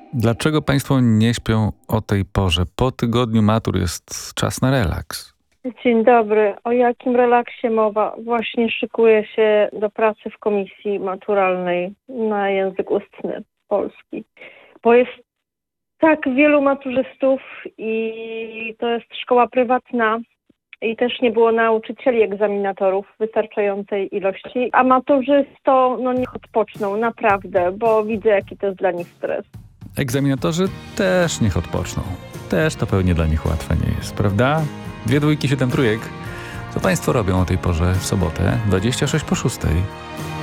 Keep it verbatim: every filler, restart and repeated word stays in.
Dlaczego państwo nie śpią o tej porze? Po tygodniu matur jest czas na relaks. Dzień dobry. O jakim relaksie mowa? Właśnie szykuję się do pracy w komisji maturalnej na język ustny polski. Bo jest tak wielu maturzystów i to jest szkoła prywatna i też nie było nauczycieli egzaminatorów w wystarczającej ilości. A maturzysto, no niech odpoczną, naprawdę, bo widzę, jaki to jest dla nich stres. Egzaminatorzy też niech odpoczną. Też to pewnie dla nich łatwe nie jest, prawda? Dwie dwójki, siedem trójek. Co państwo robią o tej porze w sobotę? dwadzieścia sześć po szóstej.